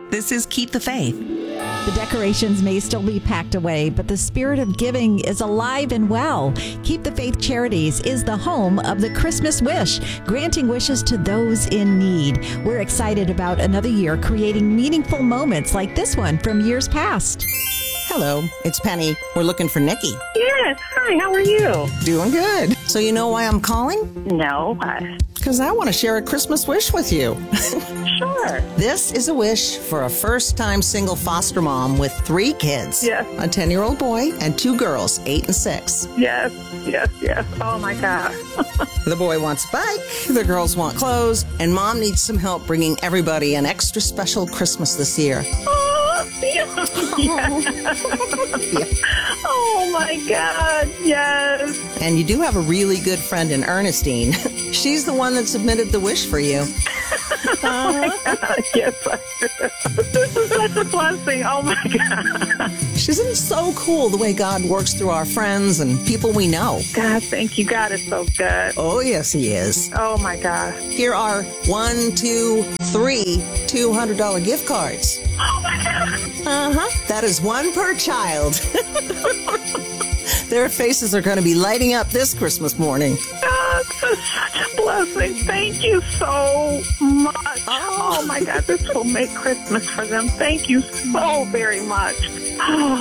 This is Keep the Faith. The decorations may still be packed away, but the spirit of giving is alive and well. Keep the Faith Charities is the home of the Christmas Wish, granting wishes to those in need. We're excited about another year creating meaningful moments like this one from years past. Hello, it's Penny. We're looking for Nikki. Yes. Hi, how are you? Doing good. So you know why I'm calling? No, why? Because I want to share a Christmas wish with you. Sure. This is a wish for a first-time single foster mom with 3 kids. Yes. A 10-year-old boy and 2 girls, 8 and 6. Yes. Oh, my God. The boy wants a bike, the girls want clothes, and Mom needs some help bringing everybody an extra special Christmas this year. Oh, my God. Yes. And you do have a really good friend in Ernestine. She's the one that submitted the wish for you. Oh, my God. Yes, I do. This is such a blessing. Oh, my God. Isn't it so cool the way God works through our friends and people we know? God, thank you. God is so good. Oh, yes, He is. Oh, my God. Here are 1, 2, 3 $200 gift cards. Oh, my God. That is 1 per child. Their faces are going to be lighting up this Christmas morning. God, this is such a blessing. Thank you so much. Oh, my God. This will make Christmas for them. Thank you so very much. Oh.